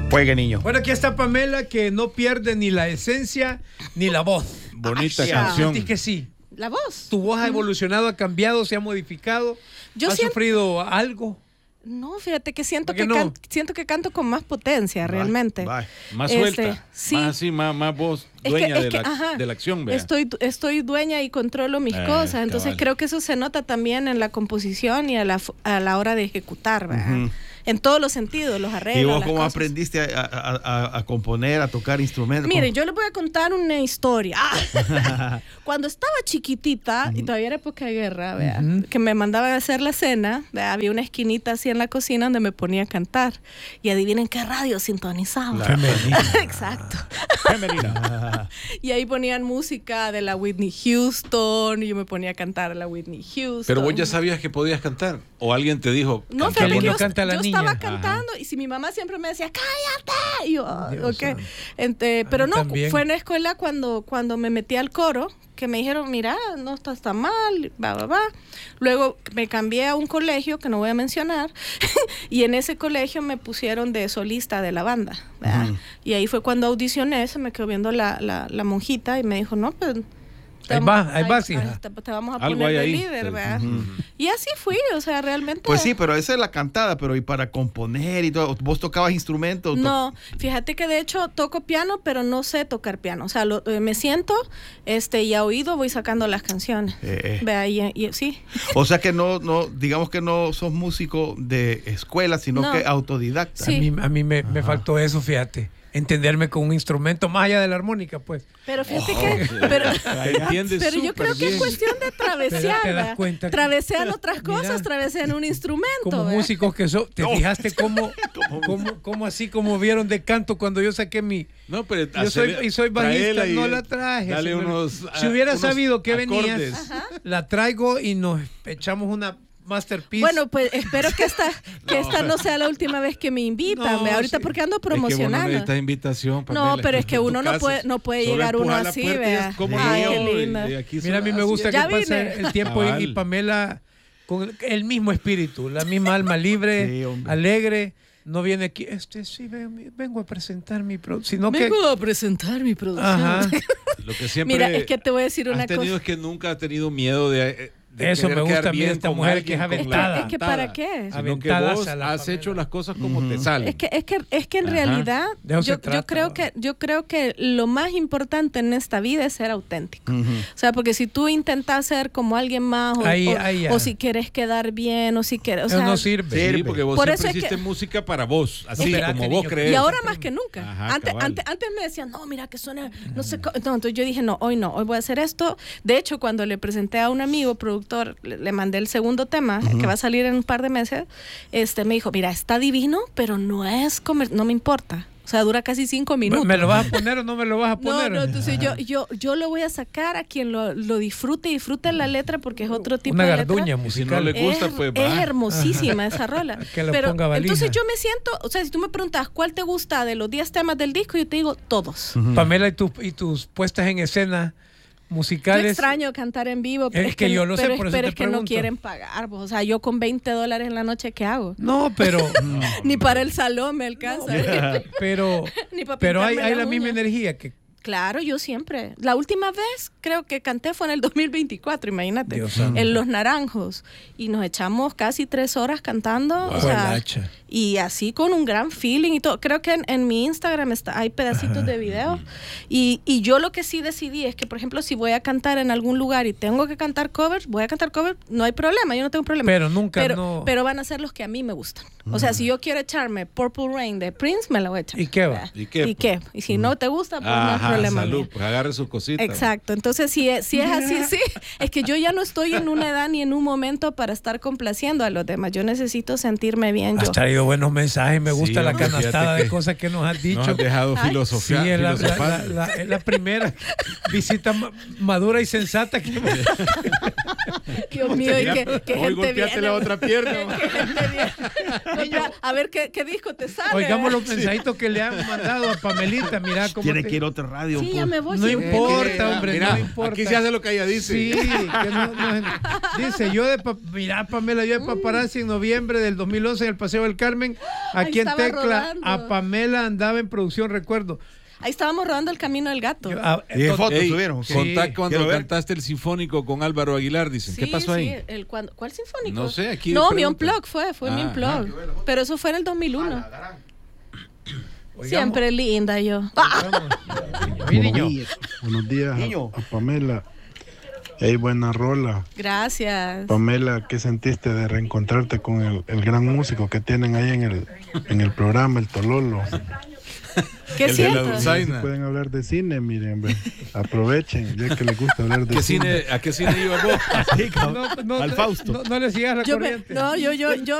Juegue, niño. Bueno, aquí está Pamela, que no pierde ni la esencia ni la voz. Bonita canción. Sentís que sí. La voz. Tu voz ha evolucionado, ha cambiado, se ha modificado. ¿Has sufrido algo? No, fíjate que siento ¿Por qué que no? siento que canto con más potencia, realmente. Más suelta, sí. más así, más voz dueña de la acción. Vea. Estoy dueña y controlo mis cosas, entonces creo que eso se nota también en la composición y a la hora de ejecutar, ¿verdad? En todos los sentidos, los arreglos. ¿Y vos cómo aprendiste a componer, a tocar instrumentos? Miren, yo les voy a contar una historia. Cuando estaba chiquitita, y todavía era época de guerra, ¿vea? Que me mandaban a hacer la cena, ¿vea? Había una esquinita así en la cocina donde me ponía a cantar. Y adivinen qué radio sintonizaba. Exacto. Y ahí ponían música de la Whitney Houston, y yo me ponía a cantar a la Whitney Houston. Pero vos ya sabías que podías cantar, o alguien te dijo, no, qué lindo yo canta la niña. Estaba cantando, y si mi mamá siempre me decía, cállate, y yo, ok. Pero no, también. fue en la escuela cuando me metí al coro, que me dijeron, mira, no estás tan mal, Luego me cambié a un colegio que no voy a mencionar, y en ese colegio me pusieron de solista de la banda, y ahí fue cuando audicioné, se me quedó viendo la monjita y me dijo, no, pues ahí vas, hija. Te vamos a poner de líder, ¿verdad? Y así fui, o sea, realmente. Pues sí, pero esa es la cantada, pero ¿y para componer y todo? ¿Vos tocabas instrumentos? No, fíjate que de hecho toco piano, pero no sé tocar piano. O sea, me siento y a oído voy sacando las canciones. Vea, y sí. O sea que no, digamos que no sos músico de escuela, sino que autodidacta. Sí. A mí me faltó eso, fíjate. Entenderme con un instrumento más allá de la armónica, pues. Pero fíjate que pero yo creo que es cuestión de travesear. Te das cuenta travesean otras cosas, travesean un instrumento. Como músicos que son, ¿te fijaste cómo así como vieron de canto cuando yo saqué mi? No, pero yo soy bajista, no la traje. Si hubiera sabido que venías, la traigo y nos echamos una masterpiece. Bueno, pues espero que esta no sea la última vez que me invitan. Ahorita porque ando promocionando. Es que invitación, Pamela, no, pero es que uno no puede llegar uno así, vea. Ay, qué linda. Mira, a mí me gusta que pase el tiempo y Pamela con el mismo espíritu, la misma alma libre, alegre. No viene aquí, vengo a presentar mi producción. Vengo a presentar mi producción. Ajá. Lo que siempre Mira, es que te voy a decir una cosa. Es que nunca ha tenido miedo de eso me gusta a mí, esta mujer que es aventada. Es que ¿para qué? Sino que vos has hecho las cosas como te salen. Es que en realidad yo creo que lo más importante en esta vida es ser auténtico. O sea, porque si tú intentas ser como alguien más o si quieres quedar bien o si quieres, o sea, no sirve. Sí, porque vos siempre hiciste música para vos, así como vos crees. Y ahora más que nunca. Antes me decían, no, mira que suena, no sé, entonces yo dije, hoy voy a hacer esto. De hecho, cuando le presenté a un amigo productor, le mandé el segundo tema que va a salir en un par de meses, me dijo, mira, está divino, pero no me importa. O sea, dura casi 5 minutos. ¿Me lo vas a poner o no me lo vas a poner? No, entonces yo lo voy a sacar a quien lo disfrute la letra, porque es otro tipo de letra. Una garduña musical. Si no le gusta, pues va. Es hermosísima esa rola. Pero entonces yo me siento, o sea, si tú me preguntas cuál te gusta de los 10 temas del disco, yo te digo todos. Pamela, y tus puestas en escena musicales. Yo extraño cantar en vivo, pero es que yo lo sé, por eso te es que no quieren pagar. O sea, yo con $20 en la noche, ¿qué hago? No, pero ni para el salón me alcanza. Pero hay la misma energía que. Claro, yo siempre. La última vez creo que canté fue en el 2024, imagínate, en Los Naranjos. Y nos echamos casi 3 horas cantando. Wow. O sea, y así con un gran feeling y todo. Creo que en mi Instagram hay pedacitos de video. Y yo lo que sí decidí es que, por ejemplo, si voy a cantar en algún lugar y tengo que cantar covers, voy a cantar covers, no hay problema, yo no tengo problema. Pero van a ser los que a mí me gustan. O sea, si yo quiero echarme Purple Rain de Prince, me la voy a echar. ¿Y qué va? ¿Y qué? Y si no te gusta, pues no hay problema. Salud, pues agarre sus cositas. Exacto. Entonces, si es así, sí. Es que yo ya no estoy en una edad ni en un momento para estar complaciendo a los demás. Yo necesito sentirme bien. Has traído buenos mensajes. Me gusta la canastada de cosas que nos has dicho. Nos has dejado filosofía. Sí, es la primera visita madura y sensata que Dios mío, y que hoy golpeaste la otra pierna. A ver, ¿qué disco te sale? Oigamos los mensajitos que le han mandado a Pamelita. Mira cómo tiene que ir a otra radio. Sí, ya me voy. No importa, hombre, mira, no importa. Aquí se hace lo que ella dice. Sí, dice, Pamela, yo de paparazzi en noviembre del 2011 en el Paseo del Carmen. Carmen, aquí en Tecla, a Pamela andaba en producción, recuerdo. Ahí estábamos rodando El Camino del Gato. ¿Y de fotos subieron? Contá cuando cantaste el sinfónico con Álvaro Aguilar, dicen. ¿Qué pasó ahí? ¿Cuál sinfónico? No sé, aquí. No, mi unplug fue mi unplug. Pero eso fue en el 2001. Siempre linda yo. Buenos días a Pamela. Hey, buena rola. Gracias. Pamela, ¿qué sentiste de reencontrarte con el gran músico que tienen ahí en el programa, el Tololo? ¿Qué siento? Pueden hablar de cine, miren, aprovechen, ya que les gusta hablar de cine. ¿A qué cine iba vos? Al Fausto. No le sigas la corriente. Yo